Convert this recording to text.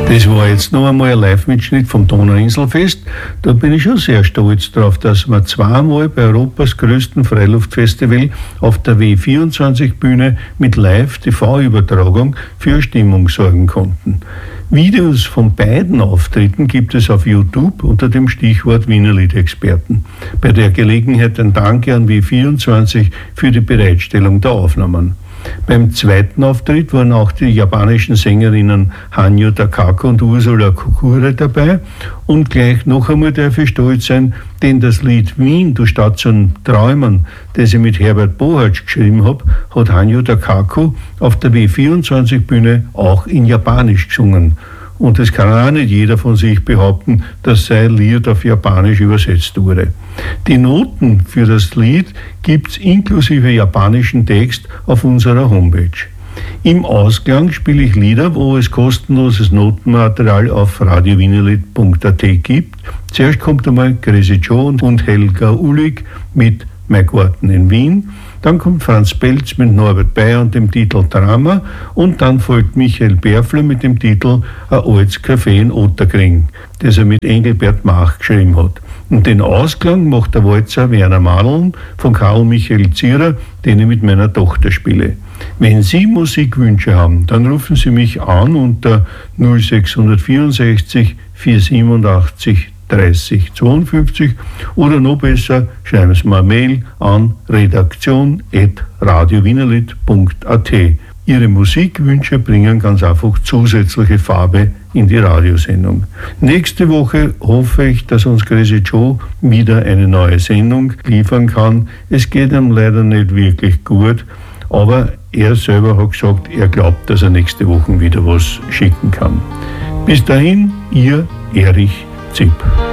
Das war jetzt noch einmal ein Live-Mitschnitt vom Donauinselfest. Da bin ich schon sehr stolz drauf, dass wir zweimal bei Europas größten Freiluftfestival auf der W24-Bühne mit Live-TV-Übertragung für Stimmung sorgen konnten. Videos von beiden Auftritten gibt es auf YouTube unter dem Stichwort Wienerlied-Experten. Bei der Gelegenheit ein Dank an W24 für die Bereitstellung der Aufnahmen. Beim zweiten Auftritt waren auch die japanischen Sängerinnen Hanyu Takako und Ursula Kokure dabei. Und gleich noch einmal darf ich stolz sein, denn das Lied Wien, du Stadt zum Träumen, das ich mit Herbert Bohatsch geschrieben habe, hat Hanyu Takako auf der W24-Bühne auch in Japanisch gesungen. Und es kann auch nicht jeder von sich behaupten, dass sein Lied auf Japanisch übersetzt wurde. Die Noten für das Lied gibt's inklusive japanischen Text auf unserer Homepage. Im Ausklang spiele ich Lieder, wo es kostenloses Notenmaterial auf radiowienerlied.at gibt. Zuerst kommt einmal Crazy Joe und Helga Uhlig mit Mein Garten in Wien. Dann kommt Franz Pelz mit Norbert Bayer und dem Titel Drama. Und dann folgt Michael Berfler mit dem Titel Ein altes Café in Otterkring, das er mit Engelbert Mach geschrieben hat. Und den Ausklang macht der Walzer Werner Madeln von Karl Michael Zierer, den ich mit meiner Tochter spiele. Wenn Sie Musikwünsche haben, dann rufen Sie mich an unter 0664 487 30 52 oder noch besser, schreiben Sie mir eine Mail an redaktion@radiowienerlied.at. Ihre Musikwünsche bringen ganz einfach zusätzliche Farbe in die Radiosendung. Nächste Woche hoffe ich, dass uns Crazy Joe wieder eine neue Sendung liefern kann. Es geht ihm leider nicht wirklich gut, aber er selber hat gesagt, er glaubt, dass er nächste Woche wieder was schicken kann. Bis dahin, Ihr Erich Zipp.